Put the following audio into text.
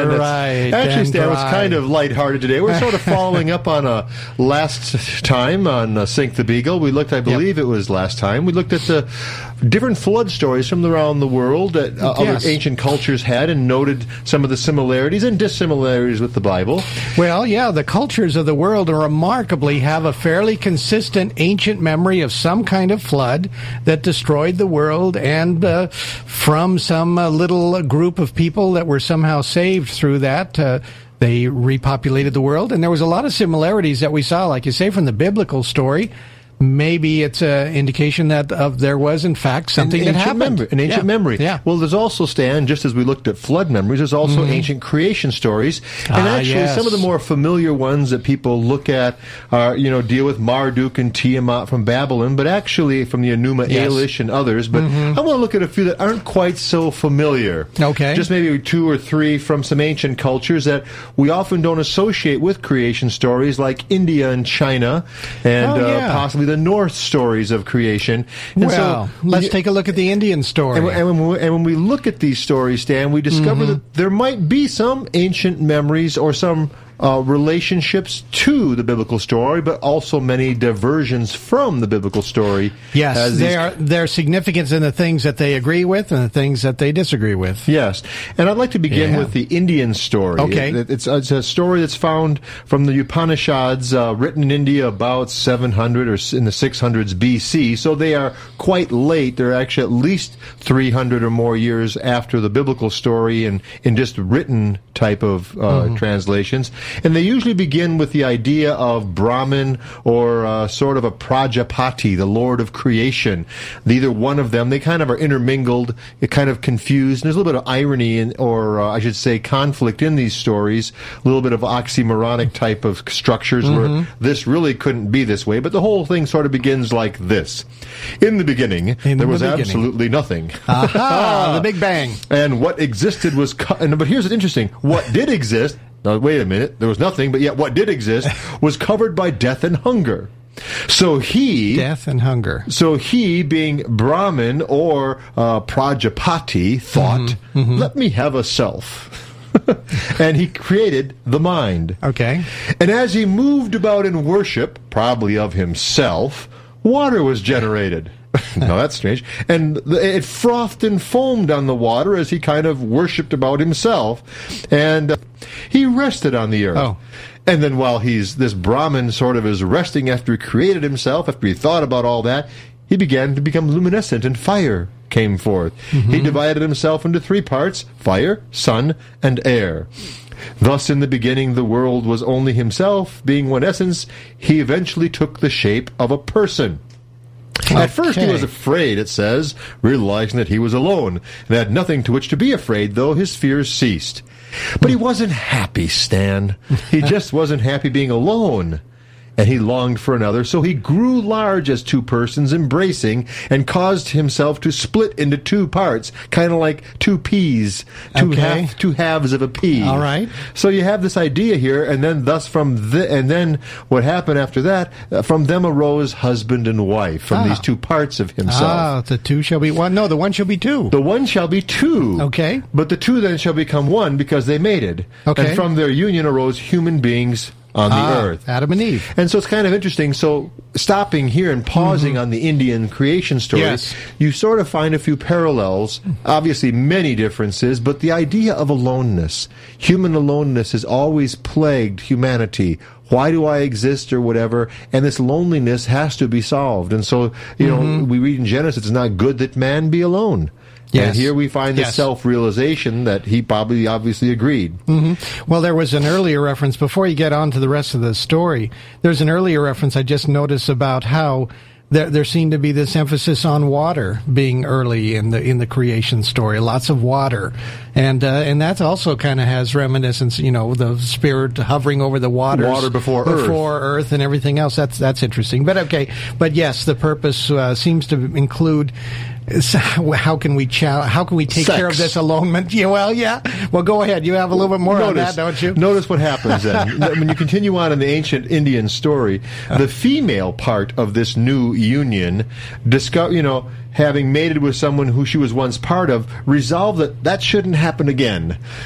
Right. Actually, Stan, it's kind of lighthearted today. We're sort of following up on last time on Sink the Beagle. We looked, I believe it was last time, we looked at the different flood stories from around the world that other ancient cultures had and noted some of the similarities and dissimilarities with the Bible. Well, yeah, the cultures of the world remarkably have a fairly consistent ancient memory of some kind of flood that destroyed the world, and from some little group of people that were somehow saved through that, they repopulated the world. And there was a lot of similarities that we saw, like you say, from the biblical story. Maybe it's an indication that there was, in fact, something that happened. An ancient memory. Yeah. Well, there's also, Stan, just as we looked at flood memories, there's also ancient creation stories. And actually, some of the more familiar ones that people look at are, deal with Marduk and Tiamat from Babylon, but actually from the Enuma Elish and others. But I want to look at a few that aren't quite so familiar. Okay. Just maybe 2 or 3 from some ancient cultures that we often don't associate with creation stories, like India and China, and possibly the Norse stories of creation. And let's take a look at the Indian story. And when we look at these stories, Stan, we discover that there might be some ancient memories or some relationships to the biblical story, but also many diversions from the biblical story. Yes, their significance in the things that they agree with and the things that they disagree with. Yes, and I'd like to begin with the Indian story. Okay. It's a story that's found from the Upanishads, written in India about 700 or in the 600s BC, so they are quite late. They're actually at least 300 or more years after the biblical story in just written type of translations. And they usually begin with the idea of Brahman or sort of a Prajapati, the Lord of creation. Either one of them, they kind of are intermingled, kind of confused. And there's a little bit of irony or I should say conflict in these stories, a little bit of oxymoronic type of structures where this really couldn't be this way. But the whole thing sort of begins like this. In the beginning, there was absolutely nothing. Aha, the Big Bang. And what existed was... but here's what's interesting. What did exist... Now, wait a minute. There was nothing, but yet what did exist was covered by death and hunger. So death and hunger. So he, being Brahman or Prajapati, thought, let me have a self. And he created the mind. Okay. And as he moved about in worship, probably of himself, water was generated. Now that's strange. And it frothed and foamed on the water as he kind of worshipped about himself. And he rested on the earth. Oh. And then while this Brahmin sort of is resting after he created himself, after he thought about all that, he began to become luminescent and fire came forth. He divided himself into 3 parts: fire, sun, and air. Thus, in the beginning, the world was only himself, being one essence. He eventually took the shape of a person. At first he was afraid, it says, realizing that he was alone, and had nothing to which to be afraid, though his fears ceased. But he wasn't happy, Stan. He just wasn't happy being alone. And he longed for another, so he grew large as 2 persons embracing, and caused himself to split into 2 parts, kind of like 2 peas, two halves of a pea. All right. So you have this idea here, and then and then what happened after that? From them arose husband and wife from these 2 parts of himself. The 2 shall be 1. No, the 1 shall be 2. The 1 shall be 2. Okay. But the 2 then shall become 1 because they mated. Okay. And from their union arose human beings on the earth. Adam and Eve. And so it's kind of interesting. So stopping here and pausing on the Indian creation story, you sort of find a few parallels, obviously many differences, but the idea of aloneness, human aloneness, has always plagued humanity. Why do I exist or whatever? And this loneliness has to be solved. And so, you know, we read in Genesis, it's not good that man be alone. Yes. And here we find this self-realization that he probably obviously agreed. Well, there was an earlier reference, before you get on to the rest of the story, there's an earlier reference I just noticed about how there seemed to be this emphasis on water being early in the creation story, lots of water. And that also kind of has reminiscence, you know, the spirit hovering over the waters. Water before earth and everything else. That's interesting. But yes, the purpose seems to include... How can we take care of this alonement? Well, go ahead. You have a little bit more on that, don't you? Notice what happens then. When you continue on in the ancient Indian story, the female part of this new union, having mated with someone who she was once part of, resolved that shouldn't happen again.